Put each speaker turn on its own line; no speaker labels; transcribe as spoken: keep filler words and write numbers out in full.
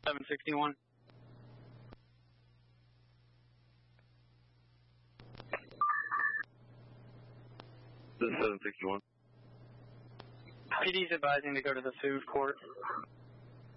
seven sixty-one.
This is seven sixty-one.
P D's advising to go to the food court.